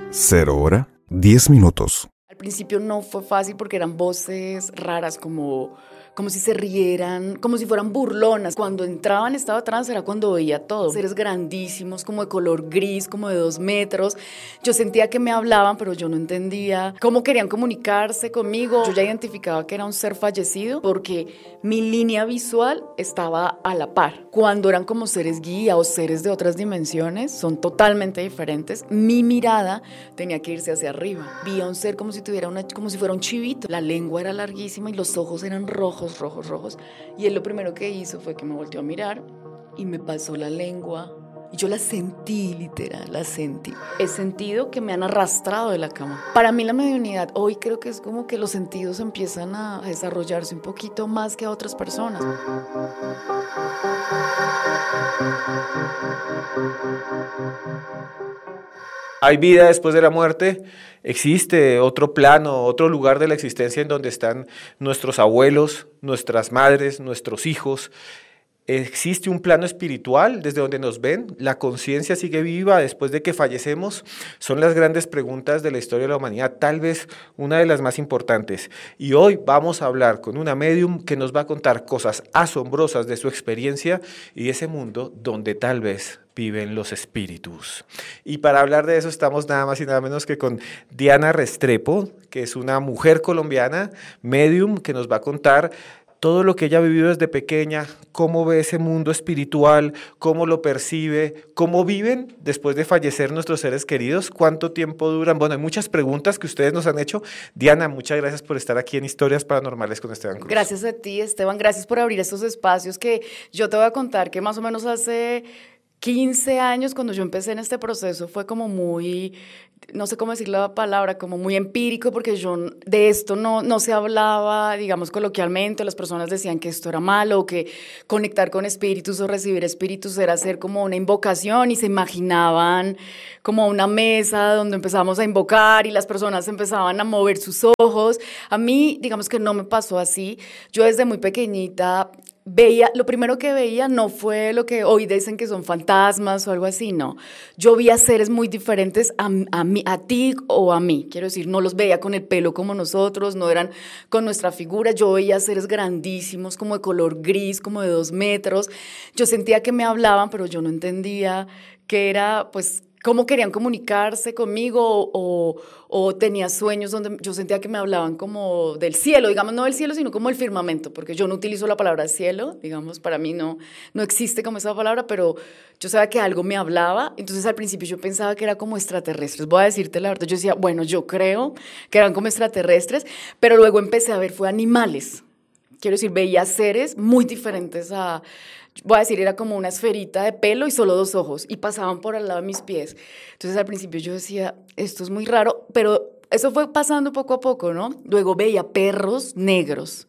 0 hora, 10 minutos. Al principio no fue fácil porque eran voces raras, como si se rieran, como si fueran burlonas. Cuando entraba en estado de trance era cuando veía todo. Seres grandísimos, como de color gris, como de 2 metros. Yo sentía que me hablaban, pero yo no entendía cómo querían comunicarse conmigo. Yo ya identificaba que era un ser fallecido porque mi línea visual estaba a la par. Cuando eran como seres guía o seres de otras dimensiones, son totalmente diferentes. Mi mirada tenía que irse hacia arriba. Vi a un ser como si fuera un chivito. La lengua era larguísima y los ojos eran rojos. Y él lo primero que hizo fue que me volteó a mirar y me pasó la lengua. Y yo la sentí, literal, la sentí. He sentido que me han arrastrado de la cama. Para mí la mediunidad hoy creo que es como que los sentidos empiezan a desarrollarse un poquito más que a otras personas. ¿Hay vida después de la muerte? ¿Existe otro plano, otro lugar de la existencia en donde están nuestros abuelos, nuestras madres, nuestros hijos? ¿Existe un plano espiritual desde donde nos ven? ¿La conciencia sigue viva después de que fallecemos? Son las grandes preguntas de la historia de la humanidad, tal vez una de las más importantes. Y hoy vamos a hablar con una médium que nos va a contar cosas asombrosas de su experiencia y de ese mundo donde tal vez viven los espíritus. Y para hablar de eso estamos nada más y nada menos que con Diana Restrepo, que es una mujer colombiana, médium, que nos va a contar todo lo que ella ha vivido desde pequeña, cómo ve ese mundo espiritual, cómo lo percibe, cómo viven después de fallecer nuestros seres queridos, cuánto tiempo duran. Bueno, hay muchas preguntas que ustedes nos han hecho. Diana, muchas gracias por estar aquí en Historias Paranormales con Esteban Cruz. Gracias a ti, Esteban, gracias por abrir estos espacios que yo te voy a contar que más o menos hace 15 años, cuando yo empecé en este proceso, fue como muy, no sé cómo decir la palabra, como muy empírico, porque yo de esto no se hablaba, digamos, coloquialmente. Las personas decían que esto era malo, o que conectar con espíritus o recibir espíritus era hacer como una invocación, y se imaginaban como una mesa donde empezamos a invocar y las personas empezaban a mover sus ojos. A mí, digamos que no me pasó así. Yo desde muy pequeñita lo primero que veía no fue lo que hoy dicen que son fantasmas o algo así, no. Yo veía seres muy diferentes a ti o a mí. Quiero decir, no los veía con el pelo como nosotros, no eran con nuestra figura. Yo veía seres grandísimos, como de color gris, como de 2 metros. Yo sentía que me hablaban, pero yo no entendía qué era, pues, cómo querían comunicarse conmigo o tenía sueños donde yo sentía que me hablaban como del cielo, digamos, no del cielo, sino como el firmamento, porque yo no utilizo la palabra cielo, digamos, para mí no existe como esa palabra, pero yo sabía que algo me hablaba. Entonces al principio yo pensaba que era como extraterrestres. Voy a decirte la verdad, yo decía, bueno, yo creo que eran como extraterrestres, pero luego empecé a ver, fue animales. Quiero decir, veía seres muy diferentes voy a decir, era como una esferita de pelo y solo 2 ojos, y pasaban por al lado de mis pies. Entonces al principio yo decía, esto es muy raro, pero eso fue pasando poco a poco, ¿no? Luego veía perros negros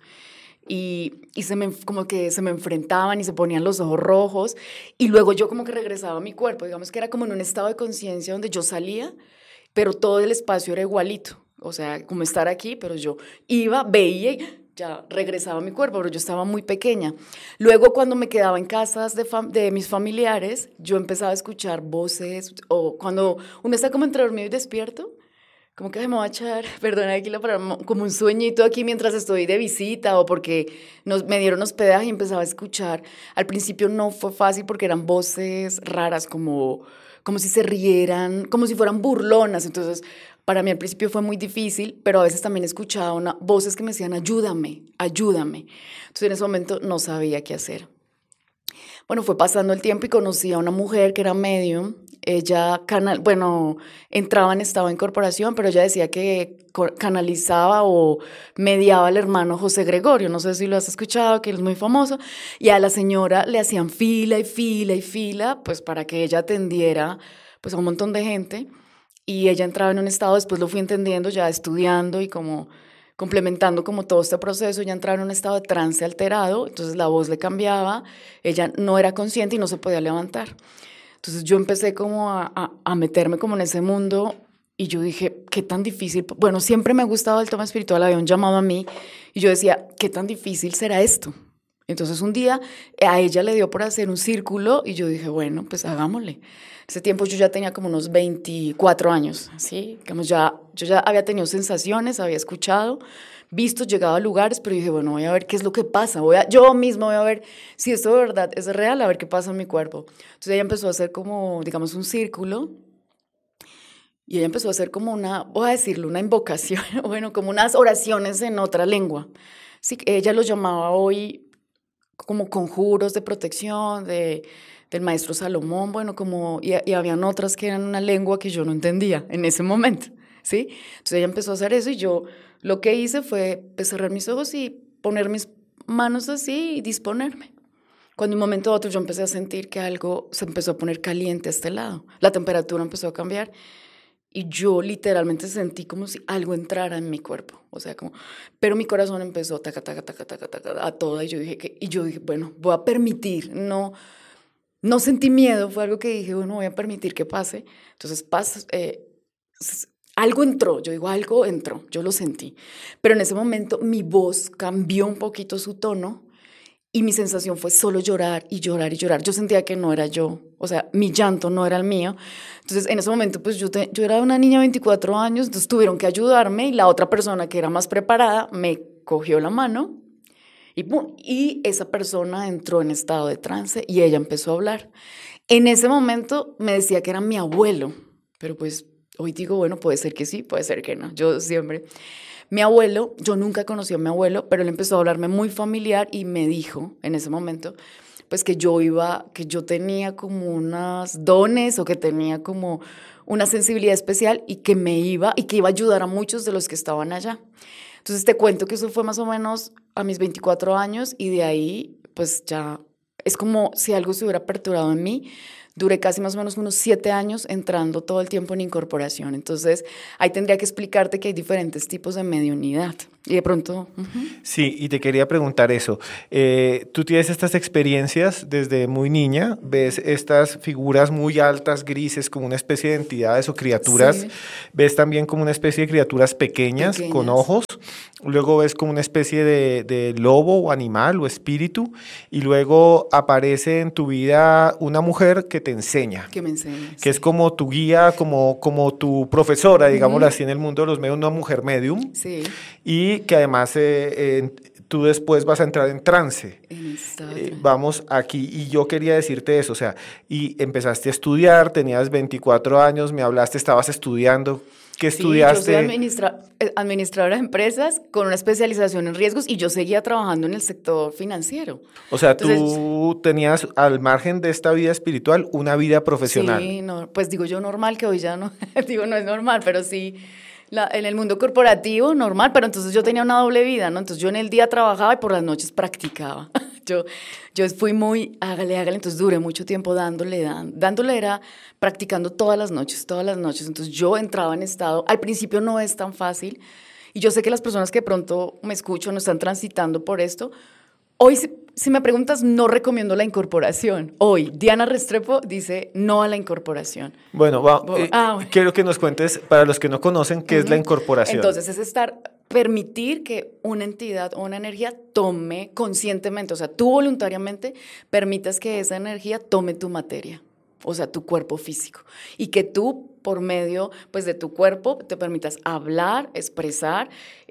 y como que se me enfrentaban y se ponían los ojos rojos, y luego yo como que regresaba a mi cuerpo, digamos que era como en un estado de conciencia donde yo salía, pero todo el espacio era igualito, o sea, como estar aquí, pero yo iba, veía y ya regresaba a mi cuerpo, pero yo estaba muy pequeña. Luego, cuando me quedaba en casas de mis familiares, yo empezaba a escuchar voces, o cuando uno está como entre dormido y despierto, como que me voy a echar, perdona aquí la palabra, como un sueñito aquí mientras estoy de visita, o porque me dieron hospedaje y empezaba a escuchar. Al principio no fue fácil porque eran voces raras, como si se rieran, como si fueran burlonas. Entonces, para mí al principio fue muy difícil, pero a veces también escuchaba voces que me decían, ayúdame, ayúdame. Entonces en ese momento no sabía qué hacer. Bueno, fue pasando el tiempo y conocí a una mujer que era medium. Ella entraba en estado de incorporación, pero ella decía que canalizaba o mediaba al hermano José Gregorio. No sé si lo has escuchado, que él es muy famoso. Y a la señora le hacían fila y fila y fila, pues para que ella atendiera pues a un montón de gente. Y ella entraba en un estado, después lo fui entendiendo, ya estudiando y como complementando como todo este proceso. Ella entraba en un estado de trance alterado, entonces la voz le cambiaba, ella no era consciente y no se podía levantar. Entonces yo empecé como a meterme como en ese mundo, y yo dije, qué tan difícil, bueno, siempre me ha gustado el tema espiritual, había un llamado a mí, y yo decía, qué tan difícil será esto. Entonces un día a ella le dio por hacer un círculo y yo dije, bueno, pues hagámosle. Ese tiempo yo ya tenía como unos 24 años, ¿sí? Digamos, yo ya había tenido sensaciones, había escuchado, visto, llegado a lugares, pero dije, bueno, voy a ver qué es lo que pasa. Yo mismo voy a ver si esto de verdad es real, a ver qué pasa en mi cuerpo. Entonces ella empezó a hacer como, digamos, un círculo. Y ella empezó a hacer como voy a decirlo, una invocación, bueno, como unas oraciones en otra lengua. Sí, ella los llamaba hoy como conjuros de protección del maestro Salomón, bueno, y habían otras que eran una lengua que yo no entendía en ese momento, ¿sí? Entonces ella empezó a hacer eso y yo lo que hice fue pues, cerrar mis ojos y poner mis manos así y disponerme. Cuando de un momento a otro yo empecé a sentir que algo se empezó a poner caliente a este lado, la temperatura empezó a cambiar. Y yo literalmente sentí como si algo entrara en mi cuerpo, o sea, pero mi corazón empezó taca, taca, taca, taca, taca, a toda, y yo dije, bueno, voy a permitir, no sentí miedo, fue algo que dije, bueno, voy a permitir que pase. Entonces algo entró, yo digo, algo entró, yo lo sentí, pero en ese momento mi voz cambió un poquito su tono, y mi sensación fue solo llorar y llorar y llorar. Yo sentía que no era yo, o sea, mi llanto no era el mío. Entonces, en ese momento, pues yo era una niña de 24 años, entonces tuvieron que ayudarme y la otra persona que era más preparada me cogió la mano y ¡pum! Y esa persona entró en estado de trance y ella empezó a hablar. En ese momento me decía que era mi abuelo, pero pues hoy digo, bueno, puede ser que sí, puede ser que no. Yo siempre... Mi abuelo, yo nunca conocí a mi abuelo, pero él empezó a hablarme muy familiar y me dijo en ese momento, pues que yo tenía como unos dones o que tenía como una sensibilidad especial y que iba a ayudar a muchos de los que estaban allá. Entonces te cuento que eso fue más o menos a mis 24 años y de ahí pues ya es como si algo se hubiera aperturado en mí. Duré casi más o menos unos 7 años entrando todo el tiempo en incorporación. Entonces, ahí tendría que explicarte que hay diferentes tipos de mediunidad. Y de pronto... Sí, y te quería preguntar eso. Tú tienes estas experiencias desde muy niña, ves estas figuras muy altas, grises, como una especie de entidades o criaturas. Sí. Ves también como una especie de criaturas pequeñas. Con ojos. Luego ves como una especie de lobo o animal o espíritu. Y luego aparece en tu vida una mujer que te enseña. Que me enseña. Que sí. Es como tu guía, como tu profesora, digámoslo así, en el mundo de los medios, una mujer medium. Sí. Y que además tú después vas a entrar en trance. Vamos aquí, y yo quería decirte eso, o sea, y empezaste a estudiar, tenías 24 años, me hablaste, estabas estudiando. ¿Qué estudiaste? Yo soy administradora de empresas con una especialización en riesgos y yo seguía trabajando en el sector financiero. O sea, tú tenías, al margen de esta vida espiritual, una vida profesional. Sí, no, pues digo yo normal, que hoy ya no, digo no es normal, pero sí, en el mundo corporativo normal, pero entonces yo tenía una doble vida, ¿no? Entonces yo en el día trabajaba y por las noches practicaba. Yo fui muy, hágale, entonces duré mucho tiempo dándole era practicando todas las noches, entonces yo entraba en estado, al principio no es tan fácil, y yo sé que las personas que de pronto me escuchan no están transitando por esto, hoy si me preguntas no recomiendo la incorporación, hoy Diana Restrepo dice no a la incorporación. Bueno, quiero que nos cuentes, para los que no conocen, qué es la incorporación. Entonces es permitir que una entidad o una energía tome conscientemente, o sea, tú voluntariamente permitas que esa energía tome tu materia, o sea, tu cuerpo físico, y que tú, por medio pues, de tu cuerpo, te permitas hablar, expresar,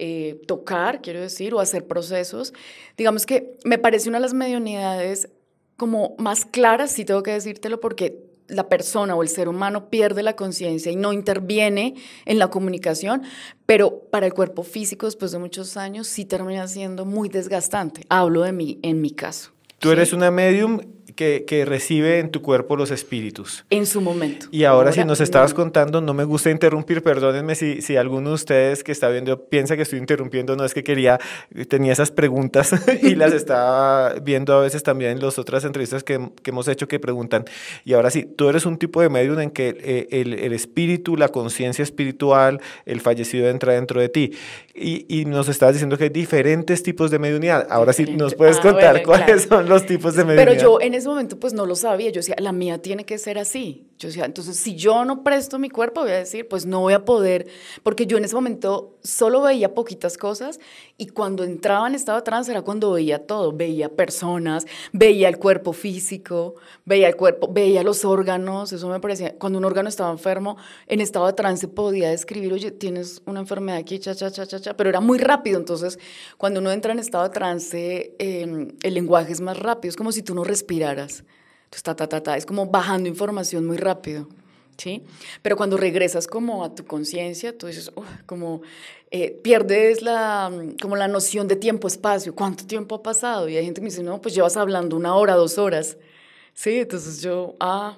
tocar, quiero decir, o hacer procesos. Digamos que me parece una de las mediunidades como más claras, sí tengo que decírtelo, porque la persona o el ser humano pierde la conciencia y no interviene en la comunicación, pero para el cuerpo físico, después de muchos años, sí termina siendo muy desgastante. Hablo de mí, en mi caso. Tú eres una medium que recibe en tu cuerpo los espíritus. En su momento. Y ahora si nos estabas contando, no me gusta interrumpir, perdónenme si alguno de ustedes que está viendo piensa que estoy interrumpiendo, no es que tenía esas preguntas y las estaba viendo a veces también en las otras entrevistas que hemos hecho que preguntan. Y ahora sí, tú eres un tipo de medium en que el espíritu, la conciencia espiritual, el fallecido entra dentro de ti. Y nos estabas diciendo que hay diferentes tipos de mediunidad. Ahora sí, ¿nos puedes contar cuáles son los tipos de mediunidad? Pero yo en ese momento pues no lo sabía, yo decía, la mía tiene que ser así. Yo decía, entonces, si yo no presto mi cuerpo, voy a decir, pues no voy a poder, porque yo en ese momento solo veía poquitas cosas y cuando entraba en estado de trance era cuando veía todo, veía personas, veía el cuerpo físico, veía el cuerpo, veía los órganos, eso me parecía, cuando un órgano estaba enfermo, en estado de trance podía describir, oye, tienes una enfermedad aquí, cha, cha, cha, cha, cha, pero era muy rápido, entonces cuando uno entra en estado de trance, el lenguaje es más rápido, es como si tú no respiraras. Entonces, es como bajando información muy rápido, ¿sí? Pero cuando regresas como a tu conciencia, tú dices, como pierdes como la noción de tiempo-espacio. ¿Cuánto tiempo ha pasado? Y hay gente que me dice, no, pues llevas hablando 1 hora, 2 horas, ¿sí? Entonces yo,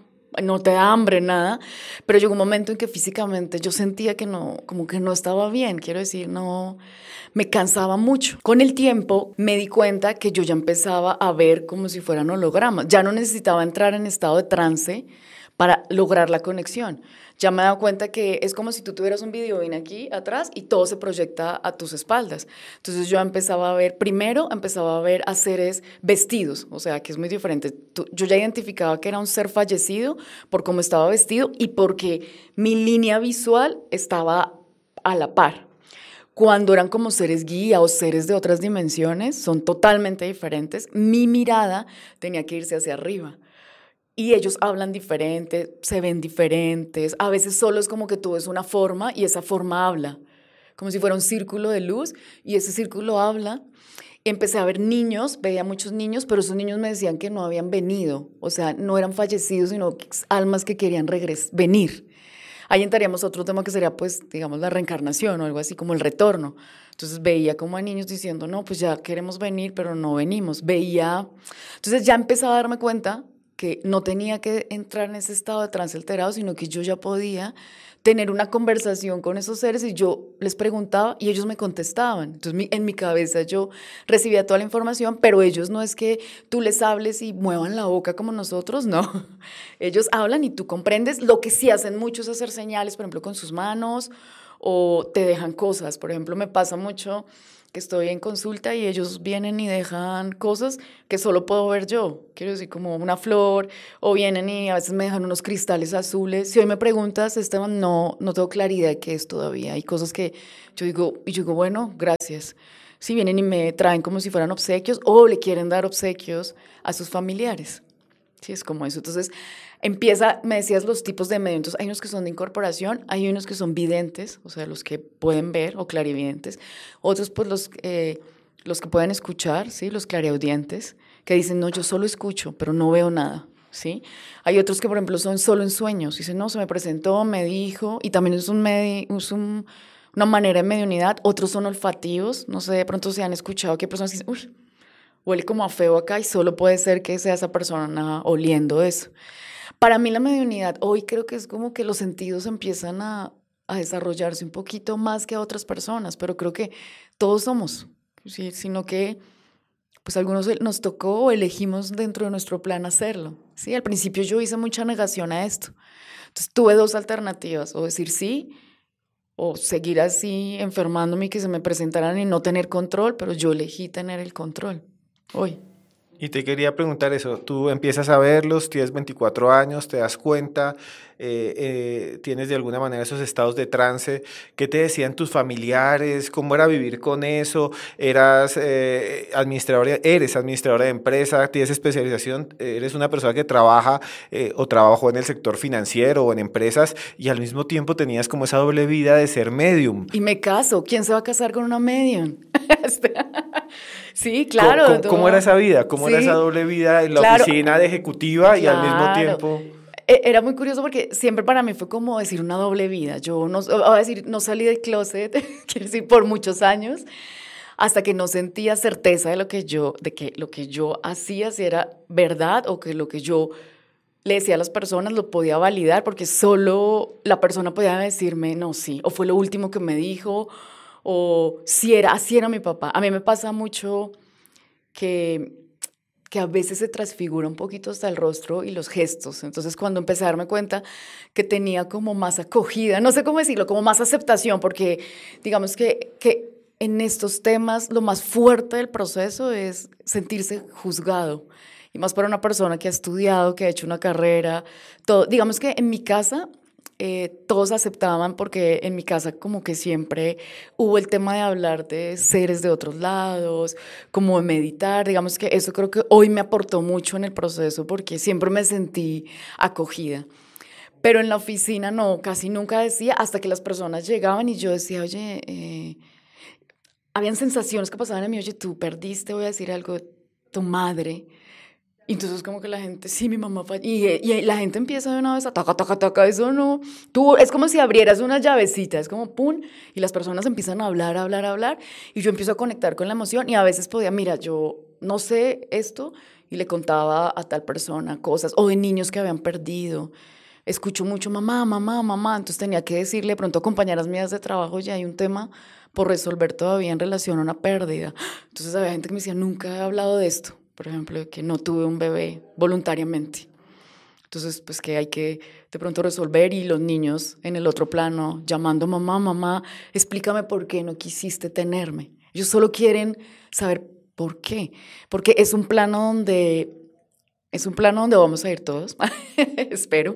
no te da hambre, nada. Pero llegó un momento en que físicamente yo sentía que no, como que no estaba bien, quiero decir, no, me cansaba mucho. Con el tiempo me di cuenta que yo ya empezaba a ver como si fueran hologramas. Ya no necesitaba entrar en estado de trance para lograr la conexión. Ya me he dado cuenta que es como si tú tuvieras un videobeam aquí atrás y todo se proyecta a tus espaldas. Entonces yo empezaba a ver, primero empezaba a ver a seres vestidos, o sea, que es muy diferente. Yo ya identificaba que era un ser fallecido por cómo estaba vestido y porque mi línea visual estaba a la par. Cuando eran como seres guía o seres de otras dimensiones, son totalmente diferentes. Mi mirada tenía que irse hacia arriba. Y ellos hablan diferente, se ven diferentes. A veces solo es como que tú ves una forma y esa forma habla, como si fuera un círculo de luz y ese círculo habla. Empecé a ver niños, veía muchos niños, pero esos niños me decían que no habían venido. O sea, no eran fallecidos, sino almas que querían venir. Ahí entraríamos a otro tema que sería, pues, digamos, la reencarnación o algo así como el retorno. Entonces veía como a niños diciendo, no, pues ya queremos venir, pero no venimos. Entonces ya empezaba a darme cuenta que no tenía que entrar en ese estado de trance alterado, sino que yo ya podía tener una conversación con esos seres y yo les preguntaba y ellos me contestaban. Entonces en mi cabeza yo recibía toda la información, pero ellos no es que tú les hables y muevan la boca como nosotros, no. Ellos hablan y tú comprendes. Lo que sí hacen mucho es hacer señales, por ejemplo, con sus manos o te dejan cosas. Por ejemplo, me pasa mucho que estoy en consulta y ellos vienen y dejan cosas que solo puedo ver yo. Quiero decir, como una flor, o vienen y a veces me dejan unos cristales azules. Si hoy me preguntas, Esteban, no tengo claridad de qué es todavía. Hay cosas que yo digo, bueno, gracias. Si vienen y me traen como si fueran obsequios o le quieren dar obsequios a sus familiares. Sí, es como eso. Entonces, me decías los tipos de medios. Entonces, hay unos que son de incorporación, hay unos que son videntes, o sea, los que pueden ver, o clarividentes. Otros, pues, los que pueden escuchar, ¿sí? Los clariaudientes, que dicen, no, yo solo escucho, pero no veo nada, ¿sí? Hay otros que, por ejemplo, son solo en sueños. Dicen, no, se me presentó, me dijo, y también es una manera de mediunidad. Otros son olfativos. No sé, de pronto se han escuchado que hay personas que dicen, uy, huele como a feo acá y solo puede ser que sea esa persona oliendo eso. Para mí la mediunidad hoy creo que es como que los sentidos empiezan a desarrollarse un poquito más que a otras personas, pero creo que todos somos, ¿sí? Sino que pues algunos nos tocó o elegimos dentro de nuestro plan hacerlo, ¿sí? Al principio yo hice mucha negación a esto, entonces tuve 2 alternativas, o decir sí, o seguir así enfermándome y que se me presentaran y no tener control, pero yo elegí tener el control. Hoy. Y te quería preguntar eso, tú empiezas a verlos, tienes 24 años, te das cuenta, tienes de alguna manera esos estados de trance, ¿qué te decían tus familiares? ¿Cómo era vivir con eso? ¿Eres administradora de empresa? ¿Tienes especialización? ¿Eres una persona que trabaja o trabajó en el sector financiero o en empresas y al mismo tiempo tenías como esa doble vida de ser medium? Y me caso, ¿quién se va a casar con una medium? Sí, claro. ¿Cómo era esa vida? ¿Cómo era esa doble vida en la oficina de ejecutiva y al mismo tiempo? Era muy curioso porque siempre para mí fue como decir una doble vida. Yo no salí del closet, quiero decir, por muchos años, hasta que no sentía certeza de que lo que yo hacía si era verdad o que lo que yo le decía a las personas lo podía validar, porque solo la persona podía decirme, no, sí, o fue lo último que me dijo, o así era mi papá. A mí me pasa mucho que a veces se transfigura un poquito hasta el rostro y los gestos. Entonces, cuando empecé a darme cuenta que tenía como más acogida, no sé cómo decirlo, como más aceptación, porque digamos que en estos temas lo más fuerte del proceso es sentirse juzgado Y más para una persona que ha estudiado, que ha hecho una carrera, todo. Digamos que en mi casa todos aceptaban porque en mi casa como que siempre hubo el tema de hablar de seres de otros lados, como de meditar. Digamos que eso creo que hoy me aportó mucho en el proceso porque siempre me sentí acogida. Pero en la oficina no, casi nunca decía, hasta que las personas llegaban y yo decía, oye, habían sensaciones que pasaban en mí, oye, tú perdiste, voy a decir algo, tu madre. Y entonces como que la gente, sí, mi mamá falló. Y la gente empieza de una vez a taca, taca, taca, eso no. Tú, es como si abrieras una llavecita, es como pum, y las personas empiezan a hablar, a hablar, a hablar, y yo empiezo a conectar con la emoción, y a veces podía, mira, yo no sé esto, y le contaba a tal persona cosas, o de niños que habían perdido. Escucho mucho mamá, mamá, mamá, entonces tenía que decirle de pronto a compañeras mías de trabajo, ya hay un tema por resolver todavía en relación a una pérdida. Entonces había gente que me decía, nunca he hablado de esto, por ejemplo, de que no tuve un bebé voluntariamente. Entonces, pues que hay que de pronto resolver y los niños en el otro plano llamando mamá, mamá, explícame por qué no quisiste tenerme. Ellos solo quieren saber por qué, porque es un plano donde vamos a ir todos, espero,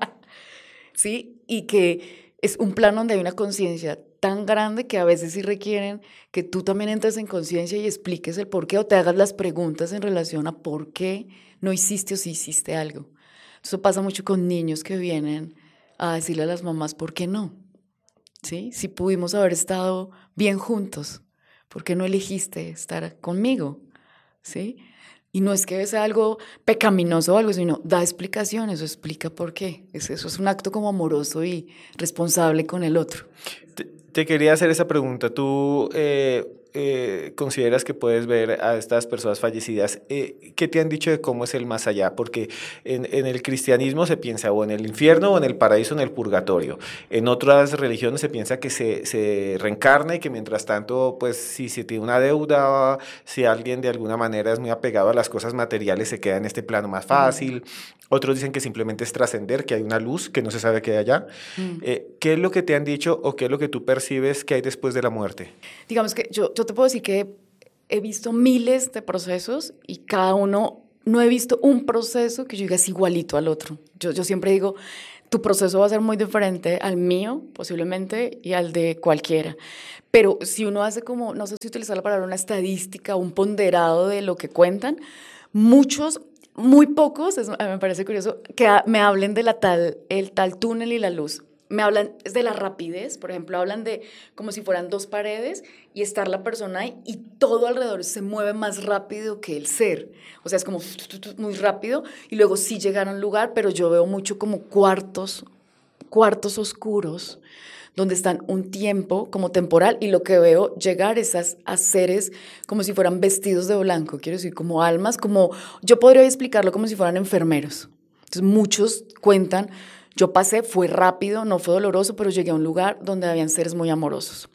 ¿sí? Y que es un plano donde hay una conciencia tan grande que a veces sí requieren que tú también entres en conciencia y expliques el por qué o te hagas las preguntas en relación a por qué no hiciste o sí hiciste algo. Eso pasa mucho con niños que vienen a decirle a las mamás por qué no, ¿sí? Si pudimos haber estado bien juntos, ¿por qué no elegiste estar conmigo? ¿Sí? Y no es que sea algo pecaminoso o algo, sino da explicaciones o explica por qué. Eso es un acto como amoroso y responsable con el otro. Te quería hacer esa pregunta. ¿Tú consideras que puedes ver a estas personas fallecidas? ¿Qué te han dicho de cómo es el más allá? Porque en el cristianismo se piensa o en el infierno o en el paraíso o en el purgatorio. En otras religiones se piensa que se reencarna y que mientras tanto, pues si se tiene una deuda, si alguien de alguna manera es muy apegado a las cosas materiales, se queda en este plano más fácil. Otros dicen que simplemente es trascender, que hay una luz que no se sabe qué hay allá. ¿Qué es lo que te han dicho o qué es lo que tú percibes que hay después de la muerte? Digamos que yo te puedo decir que he visto miles de procesos y cada uno, no he visto un proceso que yo diga es igualito al otro. Yo siempre digo, tu proceso va a ser muy diferente al mío, posiblemente, y al de cualquiera. Pero si uno hace como, no sé si utilizar la palabra, una estadística, un ponderado de lo que cuentan, muchos, muy pocos, me parece curioso, que me hablen de el tal túnel y la luz. Me hablan de la rapidez, por ejemplo, hablan de como si fueran dos paredes y estar la persona ahí y todo alrededor se mueve más rápido que el ser. O sea, es como muy rápido y luego sí llegar a un lugar, pero yo veo mucho como cuartos oscuros donde están un tiempo como temporal y lo que veo llegar es a seres como si fueran vestidos de blanco, quiero decir, como almas, como yo podría explicarlo como si fueran enfermeros. Entonces muchos cuentan, yo pasé, fue rápido, no fue doloroso, pero llegué a un lugar donde habían seres muy amorosos.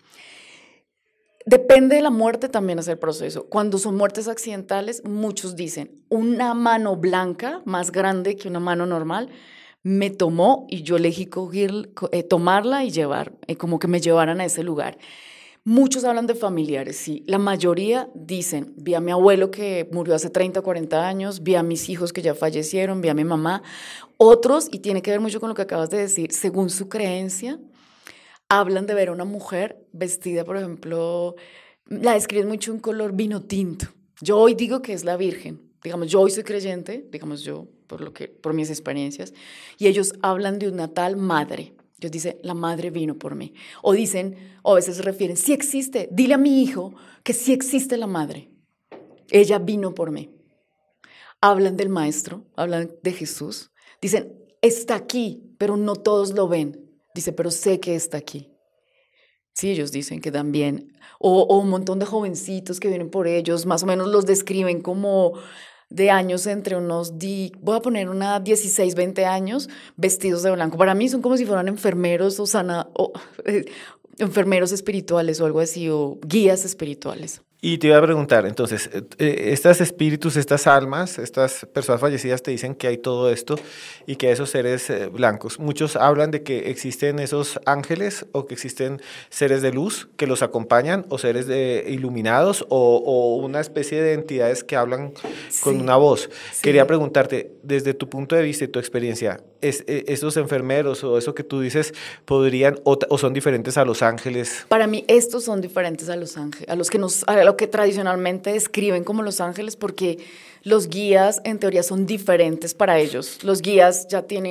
Depende de la muerte también es el proceso. Cuando son muertes accidentales, muchos dicen, una mano blanca, más grande que una mano normal, me tomó y yo elegí tomarla y llevar, como que me llevaran a ese lugar. Muchos hablan de familiares, sí. La mayoría dicen, vi a mi abuelo que murió hace 30 o 40 años, vi a mis hijos que ya fallecieron, vi a mi mamá. Otros, y tiene que ver mucho con lo que acabas de decir, según su creencia, hablan de ver a una mujer vestida, por ejemplo, la describen mucho un color vino tinto. Yo hoy digo que es la Virgen. Digamos, yo hoy soy creyente, digamos yo, por mis experiencias, y ellos hablan de una tal madre. Ellos dicen, la madre vino por mí. O dicen, o a veces se refieren, sí existe, dile a mi hijo que sí existe la madre. Ella vino por mí. Hablan del maestro, hablan de Jesús. Dicen, está aquí, pero no todos lo ven. Dice, pero sé que está aquí. Sí, ellos dicen que también. O un montón de jovencitos que vienen por ellos, más o menos los describen como de años entre voy a poner 16, 20 años, vestidos de blanco. Para mí son como si fueran enfermeros enfermeros espirituales o algo así, o guías espirituales. Y te iba a preguntar, entonces, estos espíritus, estas almas, estas personas fallecidas te dicen que hay todo esto y que esos seres blancos, muchos hablan de que existen esos ángeles o que existen seres de luz que los acompañan o seres iluminados o una especie de entidades que hablan con Sí, una voz. sí. Quería preguntarte, desde tu punto de vista y tu experiencia, ¿esos enfermeros o eso que tú dices podrían o son diferentes a los ángeles? Para mí estos son diferentes a los ángeles, a lo que tradicionalmente describen como los ángeles, porque los guías en teoría son diferentes para ellos. Los guías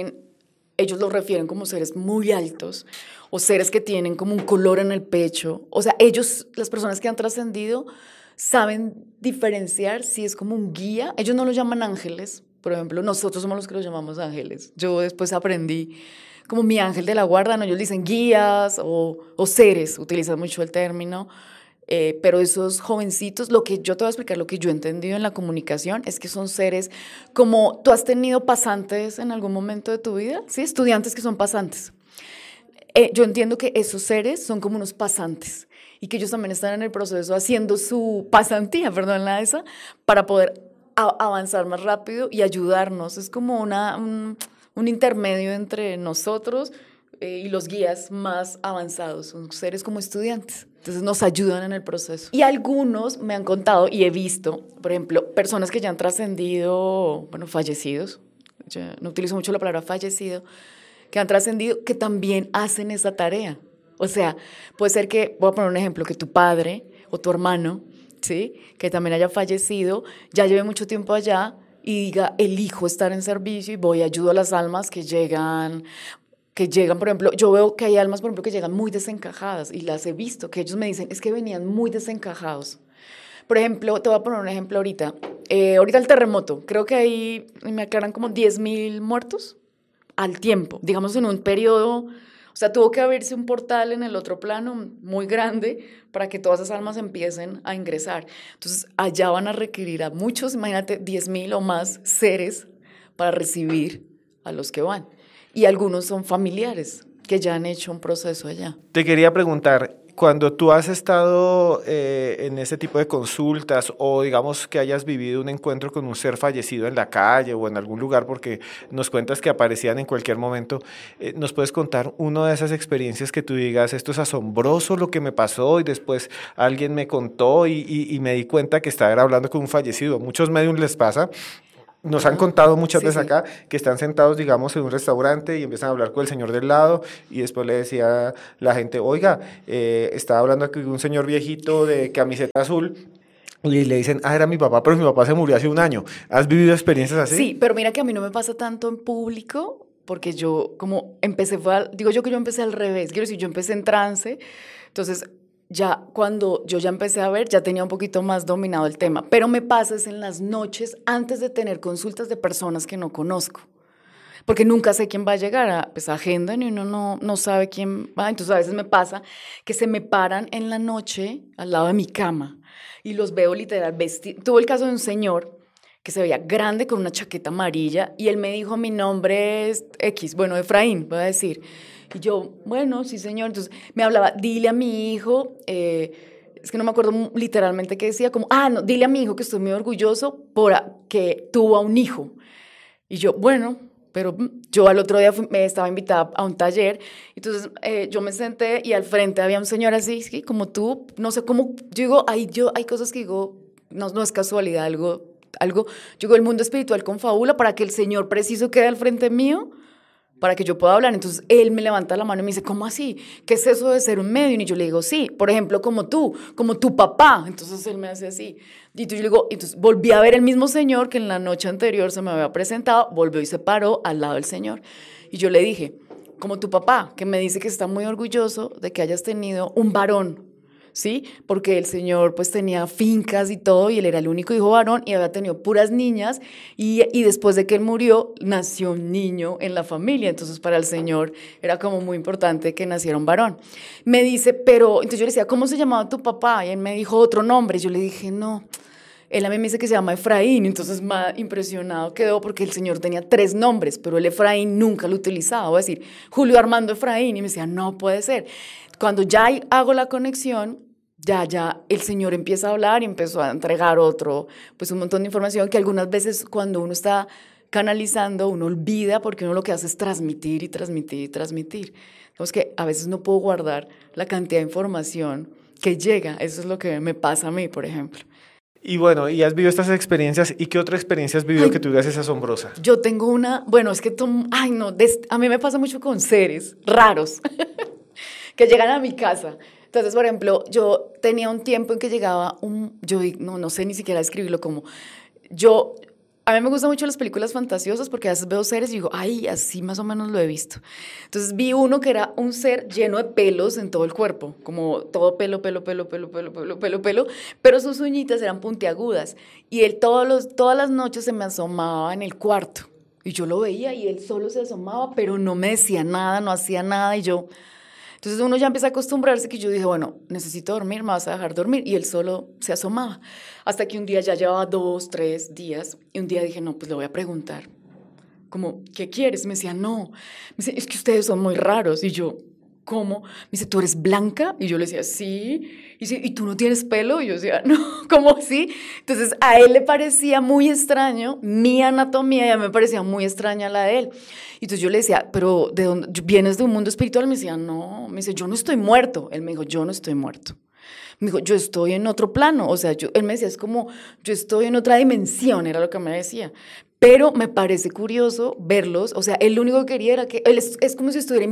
ellos los refieren como seres muy altos o seres que tienen como un color en el pecho. O sea, las personas que han trascendido, saben diferenciar si es como un guía. Ellos no los llaman ángeles, por ejemplo, nosotros somos los que los llamamos ángeles. Yo después aprendí como mi ángel de la guarda, ¿no? Ellos dicen guías o seres, utilizan mucho el término, pero esos jovencitos, lo que yo te voy a explicar, lo que yo he entendido en la comunicación es que son seres como tú has tenido pasantes en algún momento de tu vida, ¿sí? Estudiantes que son pasantes. Yo entiendo que esos seres son como unos pasantes y que ellos también están en el proceso haciendo su pasantía, perdón, para poder avanzar más rápido y ayudarnos. Es como un intermedio entre nosotros y los guías más avanzados. Son seres como estudiantes. Entonces nos ayudan en el proceso. Y algunos me han contado y he visto, por ejemplo, personas que ya han trascendido, bueno, fallecidos. Yo no utilizo mucho la palabra fallecido, que han trascendido, que también hacen esa tarea. O sea, puede ser que, voy a poner un ejemplo, que tu padre o tu hermano, ¿sí?, que también haya fallecido, ya lleve mucho tiempo allá y diga, elijo estar en servicio y voy, ayudo a las almas que llegan, por ejemplo, yo veo que hay almas, por ejemplo, que llegan muy desencajadas y las he visto, que ellos me dicen, es que venían muy desencajados. Por ejemplo, te voy a poner un ejemplo ahorita. Ahorita el terremoto, creo que ahí me aclaran como 10.000 muertos al tiempo, digamos en un periodo, o sea, tuvo que abrirse un portal en el otro plano muy grande para que todas esas almas empiecen a ingresar. Entonces, allá van a requerir a muchos, imagínate, 10.000 o más seres para recibir a los que van. Y algunos son familiares que ya han hecho un proceso allá. Te quería preguntar, cuando tú has estado en ese tipo de consultas o digamos que hayas vivido un encuentro con un ser fallecido en la calle o en algún lugar, porque nos cuentas que aparecían en cualquier momento, ¿nos puedes contar una de esas experiencias que tú digas, esto es asombroso lo que me pasó y después alguien me contó y me di cuenta que estaba hablando con un fallecido? Muchos medios les pasa. Nos han contado muchas veces acá que están sentados, digamos, en un restaurante y empiezan a hablar con el señor del lado y después le decía la gente, oiga, estaba hablando aquí con un señor viejito de camiseta azul y le dicen, era mi papá, pero mi papá se murió hace un año. ¿Has vivido experiencias así? Sí, pero mira que a mí no me pasa tanto en público porque yo como empecé, digo yo que yo empecé al revés, quiero decir, yo empecé en trance, entonces ya cuando yo ya empecé a ver, ya tenía un poquito más dominado el tema, pero me pasa es en las noches antes de tener consultas de personas que no conozco, porque nunca sé quién va a llegar, pues agendan y uno no sabe quién va, entonces a veces me pasa que se me paran en la noche al lado de mi cama y los veo literal vestidos. Tuve el caso de un señor que se veía grande con una chaqueta amarilla y él me dijo, mi nombre es X, bueno, Efraín, voy a decir. Y yo, bueno, sí, señor. Entonces me hablaba, dile a mi hijo, es que no me acuerdo literalmente qué decía, como, no, dile a mi hijo que estoy muy orgulloso por que tuvo a un hijo. Y yo, bueno, pero yo al otro día me estaba invitada a un taller, entonces yo me senté y al frente había un señor así, ¿sí?, como tú, no sé cómo, yo digo, hay cosas que digo, no es casualidad, algo, yo digo, el mundo espiritual confabula para que el señor preciso quede al frente mío, para que yo pueda hablar. Entonces él me levanta la mano y me dice, ¿cómo así? ¿Qué es eso de ser un medium? Y yo le digo, sí, por ejemplo, como tú, como tu papá. Entonces él me hace así. Y yo le digo, entonces volví a ver el mismo señor que en la noche anterior se me había presentado, volvió y se paró al lado del señor. Y yo le dije, como tu papá, que me dice que está muy orgulloso de que hayas tenido un varón, ¿sí? Porque el señor pues tenía fincas y todo y él era el único hijo varón y había tenido puras niñas y después de que él murió nació un niño en la familia, entonces para el señor era como muy importante que naciera un varón. Me dice, pero, entonces yo le decía, ¿cómo se llamaba tu papá? Y él me dijo otro nombre, yo le dije, no. Él a mí me dice que se llama Efraín, entonces más impresionado quedó porque el señor tenía 3 nombres, pero el Efraín nunca lo utilizaba, voy a decir, Julio Armando Efraín, y me decía, no puede ser. Cuando ya hago la conexión, ya el Señor empieza a hablar y empezó a entregar pues un montón de información que algunas veces cuando uno está canalizando, uno olvida porque uno lo que hace es transmitir y transmitir y transmitir. Entonces que a veces no puedo guardar la cantidad de información que llega. Eso es lo que me pasa a mí, por ejemplo. Y bueno, y has vivido estas experiencias, ¿y qué otra experiencia has vivido que tú digas es asombrosa? Yo tengo bueno, es que, ay no, a mí me pasa mucho con seres raros que llegan a mi casa. Entonces, por ejemplo, yo tenía un tiempo en que llegaba no sé ni siquiera describirlo como, a mí me gustan mucho las películas fantasiosas porque a veces veo seres y digo, ay, así más o menos lo he visto. Entonces vi uno que era un ser lleno de pelos en todo el cuerpo, como todo pelo, pero sus uñitas eran puntiagudas y él todas las noches se me asomaba en el cuarto y yo lo veía y él solo se asomaba, pero no me decía nada, no hacía nada y yo... Entonces uno ya empieza a acostumbrarse que yo dije, bueno, necesito dormir, me vas a dejar dormir. Y él solo se asomaba. Hasta que un día ya llevaba 2, 3 días. Y un día dije, no, pues le voy a preguntar. Como, ¿qué quieres? Me decía, no. Me dice, es que ustedes son muy raros. Y yo, ¿cómo? Me dice, ¿tú eres blanca? Y yo le decía, sí. Y dice, ¿y tú no tienes pelo? Y yo decía, no, ¿cómo sí? Entonces a él le parecía muy extraño, mi anatomía ya me parecía muy extraña la de él. Y entonces yo le decía, ¿pero de dónde vienes de un mundo espiritual? Me decía, no. Me dice, yo no estoy muerto. Él me dijo, yo no estoy muerto. Me dijo, yo estoy en otro plano. O sea, él me decía, es como, yo estoy en otra dimensión, era lo que me decía. Pero me parece curioso verlos, o sea, él lo único que quería era que, él es como si estuviera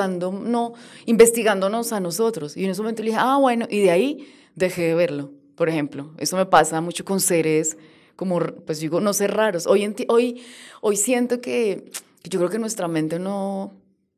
investigándonos a nosotros. Y en ese momento le dije, bueno, y de ahí dejé de verlo, por ejemplo. Eso me pasa mucho con seres como, pues digo, no sé, raros. Hoy siento que yo creo que nuestra mente no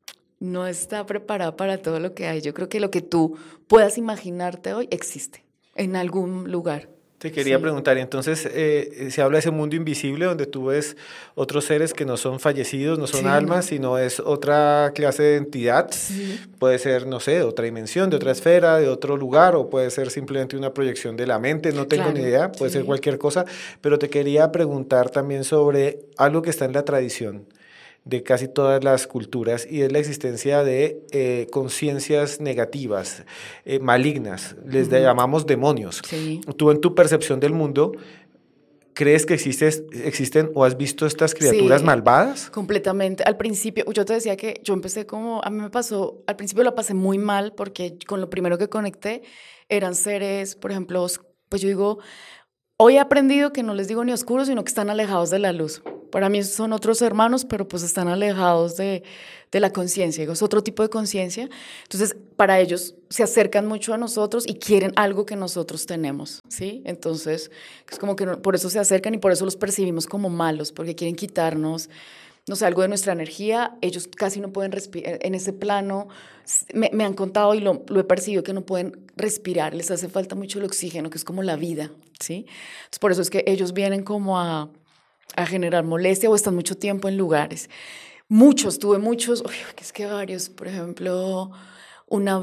está preparada para todo lo que hay. Yo creo que lo que tú puedas imaginarte hoy existe en algún lugar. Te quería preguntar, entonces, se habla de ese mundo invisible donde tú ves otros seres que no son fallecidos, no son almas, sino es otra clase de entidad. Sí. Puede ser, no sé, de otra dimensión, de otra esfera, de otro lugar, o puede ser simplemente una proyección de la mente, no tengo ni idea, puede ser cualquier cosa. Pero te quería preguntar también sobre algo que está en la tradición de casi todas las culturas, y es la existencia de conciencias negativas, malignas, les llamamos demonios. Sí. Tú, en tu percepción del mundo, ¿crees que existen o has visto estas criaturas malvadas? Completamente. Al principio, yo te decía que yo empecé a mí me pasó, al principio la pasé muy mal porque con lo primero que conecté eran seres, por ejemplo, pues yo digo, hoy he aprendido que no les digo ni oscuros, sino que están alejados de la luz. Para mí son otros hermanos, pero pues están alejados de la conciencia. Es otro tipo de conciencia. Entonces, para ellos se acercan mucho a nosotros y quieren algo que nosotros tenemos, ¿sí? Entonces, es como que por eso se acercan y por eso los percibimos como malos, porque quieren quitarnos, no sé, algo de nuestra energía. Ellos casi no pueden respirar en ese plano. Me han contado y lo he percibido que no pueden respirar. Les hace falta mucho el oxígeno, que es como la vida, ¿sí? Entonces, por eso es que ellos vienen como a generar molestia o están mucho tiempo en lugares. Tuve muchos, es que varios, por ejemplo, una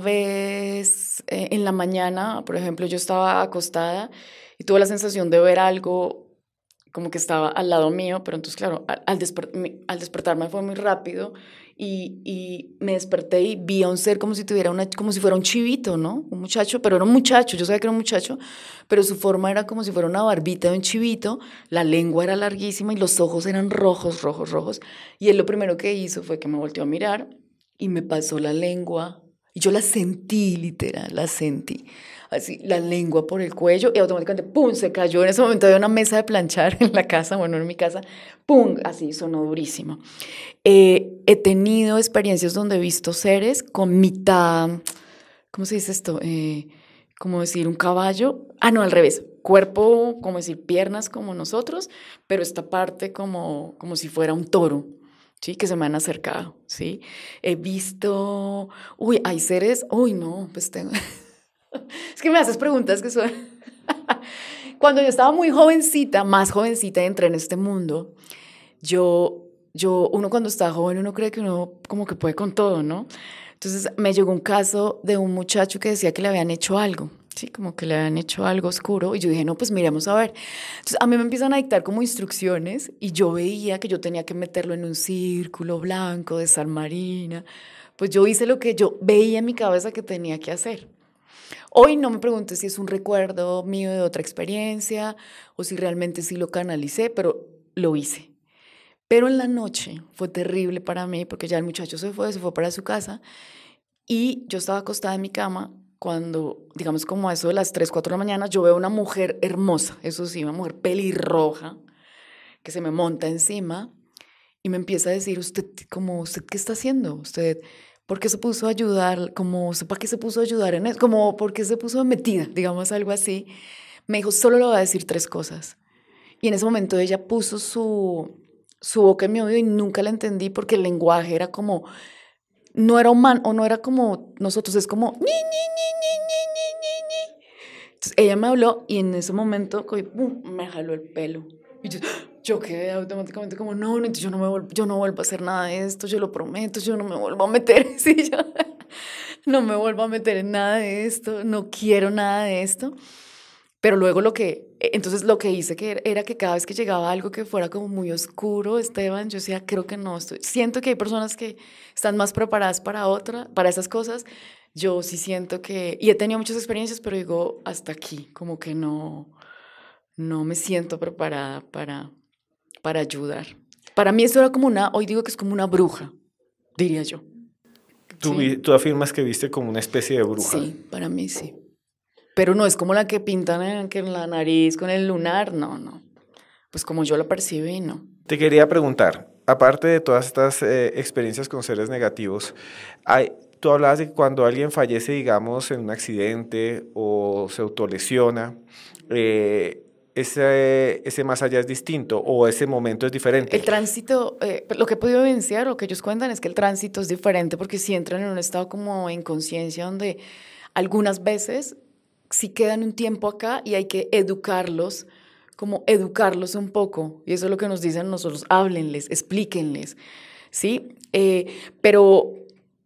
vez en la mañana, por ejemplo, yo estaba acostada y tuve la sensación de ver algo como que estaba al lado mío, pero entonces, claro, al despertarme fue muy rápido y me desperté y vi a un ser como si fuera un chivito, ¿no? Un muchacho, pero era un muchacho, yo sabía que era un muchacho, pero su forma era como si fuera una barbita de un chivito, la lengua era larguísima y los ojos eran rojos, rojos, rojos, y él lo primero que hizo fue que me volteó a mirar y me pasó la lengua, y yo la sentí, literal, la sentí. Así, la lengua por el cuello y automáticamente, ¡pum!, se cayó. En ese momento había una mesa de planchar en la casa, bueno, en mi casa, ¡pum!, así sonó durísimo. He tenido experiencias donde he visto seres con mitad, ¿cómo se dice esto? Como decir un caballo, no, al revés, cuerpo, como decir piernas como nosotros, pero esta parte como si fuera un toro. Sí, que se me han acercado, ¿sí? He visto, hay seres, no, pues tengo... Es que me haces preguntas que son... Cuando yo estaba muy jovencita, más jovencita, y entré en este mundo, uno cuando está joven, uno cree que uno como que puede con todo, ¿no? Entonces me llegó un caso de un muchacho que decía que le habían hecho algo, sí, como que le habían hecho algo oscuro, y yo dije, no, pues miremos a ver. Entonces a mí me empiezan a dictar como instrucciones, y yo veía que yo tenía que meterlo en un círculo blanco de sal marina. Pues yo hice lo que yo veía en mi cabeza que tenía que hacer. Hoy no me pregunto si es un recuerdo mío de otra experiencia o si realmente sí lo canalicé, pero lo hice. Pero en la noche fue terrible para mí porque ya el muchacho se fue para su casa y yo estaba acostada en mi cama cuando, digamos como a eso de las 3, 4 de la mañana, yo veo una mujer hermosa, eso sí, una mujer pelirroja que se me monta encima y me empieza a decir, usted qué está haciendo? ¿Usted por qué se puso a ayudar? ¿Para qué se puso a ayudar en eso? Como, ¿por qué se puso metida? Digamos algo así. Me dijo, solo le voy a decir 3 cosas. Y en ese momento ella puso su boca en mi oído y nunca la entendí porque el lenguaje era como, no era humano, o no era como nosotros, es como, ni, ni, ni, ni, ni, ni, ni. Entonces ella me habló y en ese momento me jaló el pelo. Y yo quedé automáticamente como, no, yo no vuelvo a hacer nada de esto, yo lo prometo, yo no me vuelvo a meter, sí, yo no me vuelvo a meter en nada de esto, no quiero nada de esto. Pero luego entonces lo que hice era que cada vez que llegaba algo que fuera como muy oscuro, Esteban, yo decía, creo que no, siento que hay personas que están más preparadas para esas cosas. Yo sí siento y he tenido muchas experiencias, pero digo, hasta aquí, como que no me siento preparada para ayudar. Para mí esto era hoy digo que es como una bruja, diría yo. ¿Sí? Tú afirmas que viste como una especie de bruja. Sí, para mí sí. Pero no es como la que pintan en la nariz con el lunar, no. Pues como yo la percibí, no. Te quería preguntar, aparte de todas estas experiencias con seres negativos, tú hablabas de que cuando alguien fallece, digamos, en un accidente o se autolesiona, ese más allá es distinto o ese momento es diferente. El tránsito, lo que he podido evidenciar, lo que ellos cuentan es que el tránsito es diferente porque si entran en un estado como en conciencia donde algunas veces sí quedan un tiempo acá y hay que educarlos un poco. Y eso es lo que nos dicen nosotros, háblenles, explíquenles, ¿sí? Pero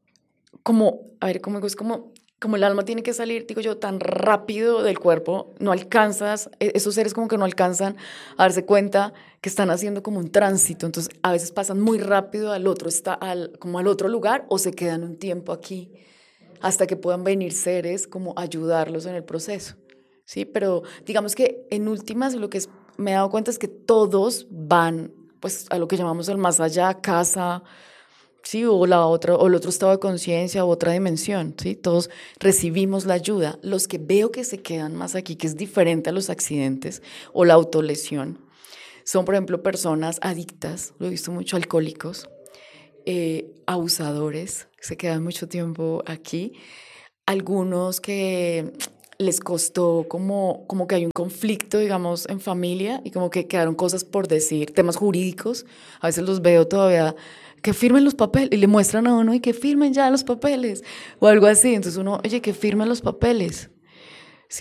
es como el alma tiene que salir, digo yo, tan rápido del cuerpo, no alcanzas, esos seres como que no alcanzan a darse cuenta que están haciendo como un tránsito, entonces a veces pasan muy rápido al otro lugar o se quedan un tiempo aquí hasta que puedan venir seres como ayudarlos en el proceso, ¿sí? Pero digamos que en últimas me he dado cuenta es que todos van pues a lo que llamamos el más allá, casa, ¿sí? O el otro estado de conciencia o otra dimensión, ¿sí? Todos recibimos la ayuda. Los que veo que se quedan más aquí, que es diferente a los accidentes o la autolesión, son, por ejemplo, personas adictas, lo he visto mucho, alcohólicos, abusadores, se quedan mucho tiempo aquí. Algunos que les costó como que hay un conflicto, digamos, en familia y como que quedaron cosas por decir, temas jurídicos. A veces los veo todavía que firmen los papeles y le muestran a uno y que firmen ya los papeles o algo así. Entonces uno, oye, que firmen los papeles.